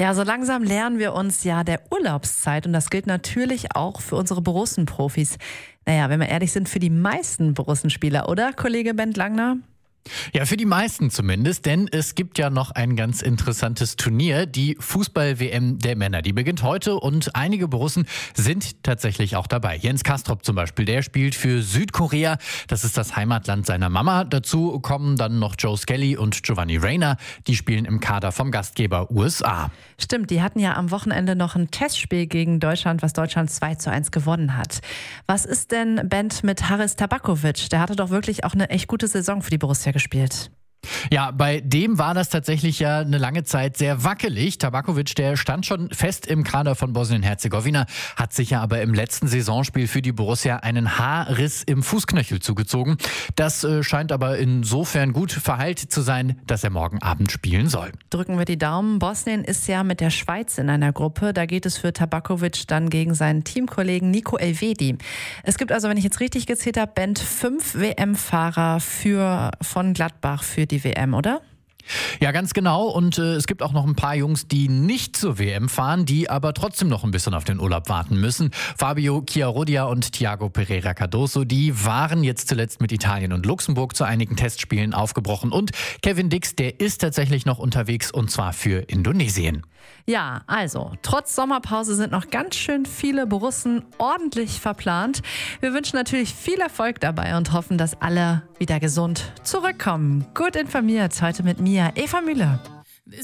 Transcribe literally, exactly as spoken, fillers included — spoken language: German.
Ja, so langsam lernen wir uns ja der Urlaubszeit und das gilt natürlich auch für unsere Borussen-Profis. Naja, wenn wir ehrlich sind, für die meisten Borussen-Spieler, oder, Kollege Bent Langner? Ja, für die meisten zumindest, denn es gibt ja noch ein ganz interessantes Turnier, die Fußball-W M der Männer. Die beginnt heute und einige Borussen sind tatsächlich auch dabei. Jens Kastrop zum Beispiel, der spielt für Südkorea. Das ist das Heimatland seiner Mama. Dazu kommen dann noch Joe Skelly und Giovanni Reyna. Die spielen im Kader vom Gastgeber U S A. Stimmt, die hatten ja am Wochenende noch ein Testspiel gegen Deutschland, was Deutschland zwei zu eins gewonnen hat. Was ist denn, Bent, mit Haris Tabakovic? Der hatte doch wirklich auch eine echt gute Saison für die Borussia gespielt. Ja, bei dem war das tatsächlich ja eine lange Zeit sehr wackelig. Tabakovic, der stand schon fest im Kader von Bosnien-Herzegowina, hat sich ja aber im letzten Saisonspiel für die Borussia einen Haarriss im Fußknöchel zugezogen. Das äh, scheint aber insofern gut verheilt zu sein, dass er morgen Abend spielen soll. Drücken wir die Daumen. Bosnien ist ja mit der Schweiz in einer Gruppe. Da geht es für Tabakovic dann gegen seinen Teamkollegen Nico Elvedi. Es gibt also, wenn ich jetzt richtig gezählt habe, Bent, fünf W M-Fahrer für, von Gladbach für die W M, oder? Ja, ganz genau. Und äh, es gibt auch noch ein paar Jungs, die nicht zur W M fahren, die aber trotzdem noch ein bisschen auf den Urlaub warten müssen. Fabio Chiarodia und Thiago Pereira Cardoso, die waren jetzt zuletzt mit Italien und Luxemburg zu einigen Testspielen aufgebrochen. Und Kevin Dix, der ist tatsächlich noch unterwegs und zwar für Indonesien. Ja, also, trotz Sommerpause sind noch ganz schön viele Borussen ordentlich verplant. Wir wünschen natürlich viel Erfolg dabei und hoffen, dass alle wieder gesund zurückkommen. Gut informiert heute mit mir, Eva Müller.